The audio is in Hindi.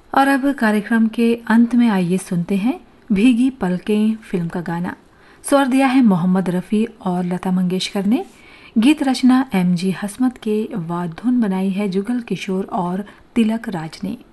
और अब कार्यक्रम के अंत में आइए सुनते हैं भीगी पलकें फिल्म का गाना। स्वर दिया है मोहम्मद रफ़ी और लता मंगेशकर ने। गीत रचना MG हसमत के व धुन बनाई है जुगल किशोर और तिलक राज ने।